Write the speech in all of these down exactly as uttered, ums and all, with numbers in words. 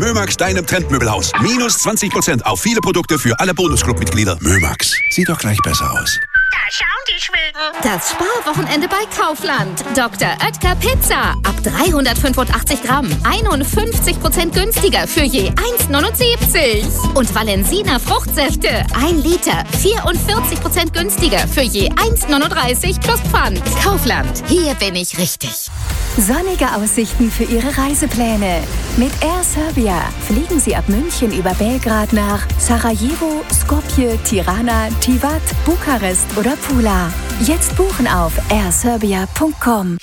Mömax, deinem Trendmöbelhaus. Minus zwanzig Prozent auf viele Produkte für alle Bonusclub-Mitglieder. Mömax, sieht doch gleich besser aus. Da schauen die Schweden. Das Sparwochenende bei Kaufland. Doktor Oetker Pizza. Ab dreihundertfünfundachtzig Gramm. einundfünfzig Prozent günstiger für je eins neunundsiebzig. Und Valensina Fruchtsäfte. ein Liter. vierundvierzig Prozent günstiger für je eins neununddreißig plus Pfand. Kaufland. Hier bin ich richtig. Sonnige Aussichten für Ihre Reisepläne. Mit Air Serbia fliegen Sie ab München über Belgrad nach Sarajevo, Skopje, Tirana, Tivat, Bukarest oder Pula. Jetzt buchen auf air serbia punkt com.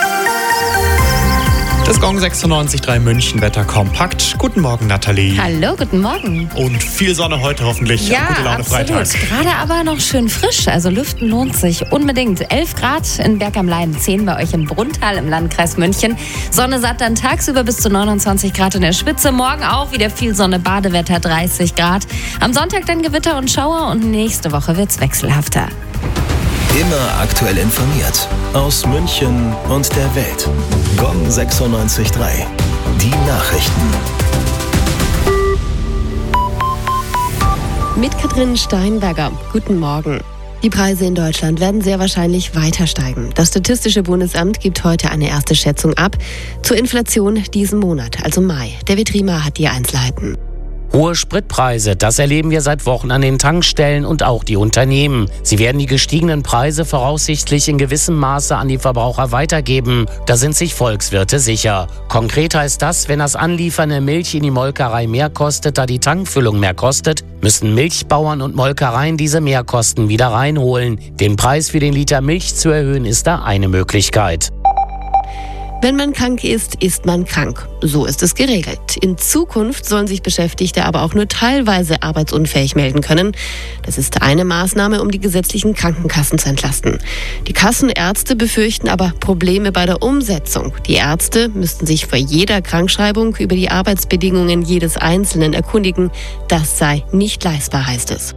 Das Gong sechsundneunzig Komma drei München Wetter kompakt. Guten Morgen, Nathalie. Hallo, guten Morgen. Und viel Sonne heute hoffentlich. Ja, Gute Laune absolut. Freitag. Gerade aber noch schön frisch, also lüften lohnt sich unbedingt. elf Grad in Berg am Laim, zehn bei euch in Brunnthal im Landkreis München. Sonne satt dann tagsüber bis zu neunundzwanzig Grad in der Spitze. Morgen auch wieder viel Sonne, Badewetter dreißig Grad. Am Sonntag dann Gewitter und Schauer und nächste Woche wird's wechselhafter. Immer aktuell informiert. Aus München und der Welt. Gong sechsundneunzig Komma drei. Die Nachrichten. Mit Katrin Steinberger. Guten Morgen. Die Preise in Deutschland werden sehr wahrscheinlich weiter steigen. Das Statistische Bundesamt gibt heute eine erste Schätzung ab zur Inflation diesen Monat, also Mai. David Riemer hat die Einzelheiten. Hohe Spritpreise, das erleben wir seit Wochen an den Tankstellen und auch die Unternehmen. Sie werden die gestiegenen Preise voraussichtlich in gewissem Maße an die Verbraucher weitergeben. Da sind sich Volkswirte sicher. Konkret heißt das, wenn das Anliefern der Milch in die Molkerei mehr kostet, da die Tankfüllung mehr kostet, müssen Milchbauern und Molkereien diese Mehrkosten wieder reinholen. Den Preis für den Liter Milch zu erhöhen, ist da eine Möglichkeit. Wenn man krank ist, ist man krank. So ist es geregelt. In Zukunft sollen sich Beschäftigte aber auch nur teilweise arbeitsunfähig melden können. Das ist eine Maßnahme, um die gesetzlichen Krankenkassen zu entlasten. Die Kassenärzte befürchten aber Probleme bei der Umsetzung. Die Ärzte müssten sich vor jeder Krankschreibung über die Arbeitsbedingungen jedes Einzelnen erkundigen. Das sei nicht leistbar, heißt es.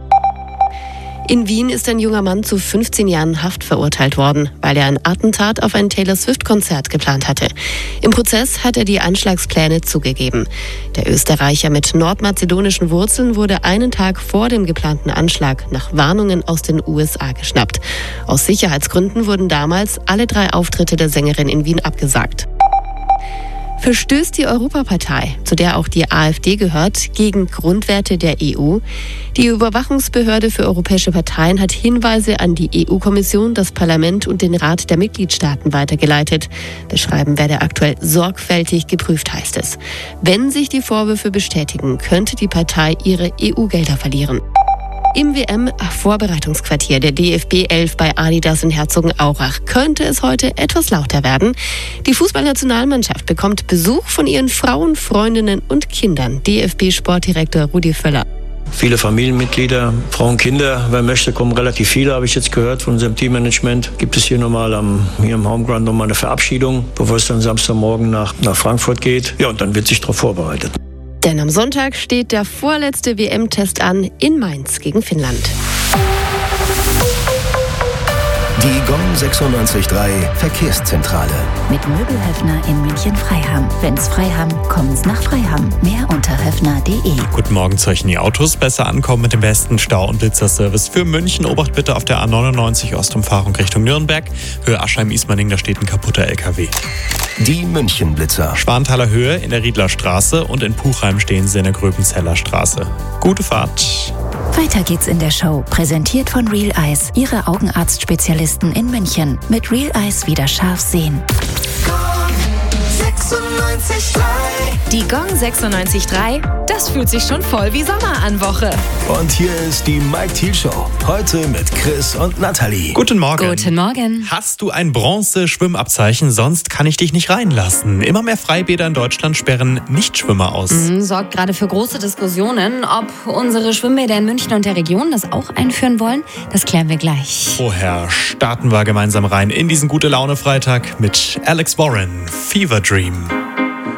In Wien ist ein junger Mann zu fünfzehn Jahren Haft verurteilt worden, weil er ein Attentat auf ein Taylor Swift-Konzert geplant hatte. Im Prozess hat er die Anschlagspläne zugegeben. Der Österreicher mit nordmazedonischen Wurzeln wurde einen Tag vor dem geplanten Anschlag nach Warnungen aus den U S A geschnappt. Aus Sicherheitsgründen wurden damals alle drei Auftritte der Sängerin in Wien abgesagt. Verstößt die Europapartei, zu der auch die AfD gehört, gegen Grundwerte der E U? Die Überwachungsbehörde für europäische Parteien hat Hinweise an die E U-Kommission, das Parlament und den Rat der Mitgliedstaaten weitergeleitet. Das Schreiben werde aktuell sorgfältig geprüft, heißt es. Wenn sich die Vorwürfe bestätigen, könnte die Partei ihre E U-Gelder verlieren. Im W M-Vorbereitungsquartier der D F B elf bei Adidas in Herzogenaurach könnte es heute etwas lauter werden. Die Fußballnationalmannschaft bekommt Besuch von ihren Frauen, Freundinnen und Kindern. D F B-Sportdirektor Rudi Völler. Viele Familienmitglieder, Frauen, Kinder, wer möchte, kommen relativ viele, habe ich jetzt gehört von unserem Teammanagement. Gibt es hier nochmal am, hier im Homeground nochmal eine Verabschiedung, bevor es dann Samstagmorgen nach, nach Frankfurt geht. Ja, und dann wird sich darauf vorbereitet. Denn am Sonntag steht der vorletzte W M-Test an in Mainz gegen Finnland. Die Gong sechsundneunzig Komma drei Verkehrszentrale. Mit Möbelhöfner in München-Freiham. Wenn's Freiham, kommen's nach Freiham. Mehr unter höfner punkt de. Guten Morgen zu euch in die Autos. Besser ankommen mit dem besten Stau- und Blitzerservice für München. Obacht bitte auf der A neunundneunzig Ostumfahrung Richtung Nürnberg. Höhe Aschheim-Ismaning, da steht ein kaputter L K W. Die München-Blitzer. Schwanthaler Höhe in der Riedlerstraße und in Puchheim stehen sie in der Gröbenzeller Straße. Gute Fahrt. Weiter geht's in der Show. Präsentiert von Real Eyes, Ihre Augenarztspezialisten in München. Mit Real Eyes wieder scharf sehen. Die Gong sechsundneunzig Komma drei, das fühlt sich schon voll wie Sommer an Woche. Und hier ist die Mike Thiel Show. Heute mit Chris und Nathalie. Guten Morgen. Guten Morgen. Hast du ein Bronze-Schwimmabzeichen? Sonst kann ich dich nicht reinlassen. Immer mehr Freibäder in Deutschland sperren Nichtschwimmer aus. Mhm, sorgt gerade für große Diskussionen. Ob unsere Schwimmbäder in München und der Region das auch einführen wollen, das klären wir gleich. Vorher starten wir gemeinsam rein in diesen Gute-Laune-Freitag mit Alex Warren, Fever Dream.